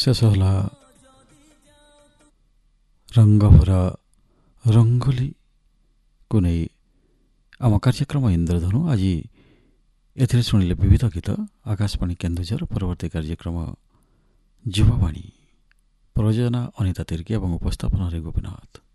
ଶେଷ ହେଲା ରଙ୍ଗଭରା ରଙ୍ଗୋଲିକୁ ନେଇ ଆମ କାର୍ଯ୍ୟକ୍ରମ ଇନ୍ଦ୍ରଧନୁ। ଆଜି ଏଥିରେ ଶୁଣିଲେ ବିବିଧ ଗୀତ। ଆକାଶବାଣୀ କେନ୍ଦୁଝର। ପରବର୍ତ୍ତୀ କାର୍ଯ୍ୟକ୍ରମ ଯୁବବାଣୀ। ପ୍ରଯୋଜନା ଅନିତା ତିର୍କି ଏବଂ ଉପସ୍ଥାପନାରେ ଗୋପୀନାଥ।